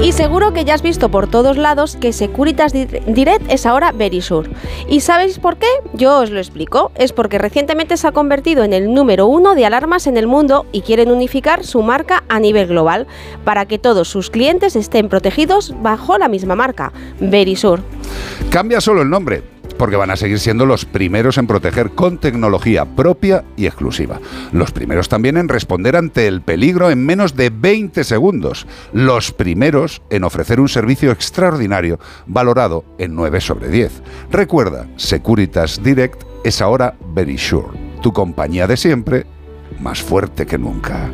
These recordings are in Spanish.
Y seguro que ya has visto por todos lados que Securitas Direct es ahora Verisure. ¿Y sabéis por qué? Yo os lo explico. Es porque recientemente se ha convertido en el número 1 de alarmas en el mundo y quieren unificar su marca a nivel global para que todos sus clientes estén protegidos bajo la misma marca, Verisure. Cambia solo el nombre, porque van a seguir siendo los primeros en proteger con tecnología propia y exclusiva. Los primeros también en responder ante el peligro en menos de 20 segundos. Los primeros en ofrecer un servicio extraordinario valorado en 9 sobre 10. Recuerda, Securitas Direct es ahora Verisure, tu compañía de siempre, más fuerte que nunca.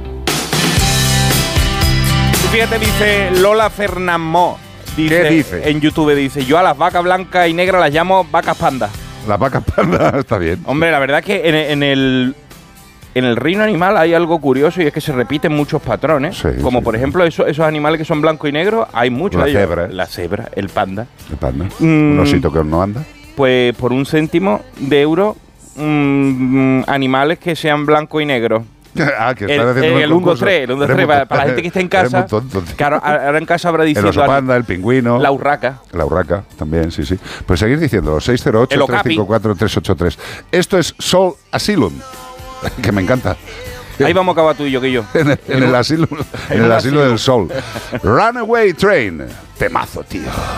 Fíjate, dice Lola Fernamó. ¿Qué dice? En YouTube dice, yo a las vacas blancas y negras las llamo vacas panda. Las vacas panda, está bien. Hombre, la verdad es que en el reino animal hay algo curioso y es que se repiten muchos patrones. Sí, como sí, por ejemplo esos animales que son blanco y negro, hay muchos. La cebra. La cebra, el panda. El panda. Un osito que no anda. Pues por 1 céntimo de euro, animales que sean blanco y negro. Ah, que están haciendo el 1, 2, 3, el 1, 2, 3, para la gente que está en casa. Eres muy tonto, tío. Claro, ahora en casa habrá diciendo El oso panda, el pingüino. la urraca. La urraca, también, sí, sí. Pues seguir diciendo, 608-354-383. Esto es Soul Asylum, que me encanta. Ahí vamos a acabar tú y yo, que yo. En el asilo del sol. Runaway Train. Temazo, tío.